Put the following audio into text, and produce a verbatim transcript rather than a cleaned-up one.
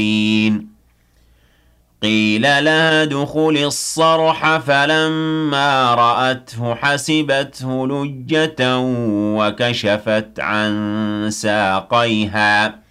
قيل لها ادخلي الصرح فلما رأته حسبته لجة وكشفت عن ساقيها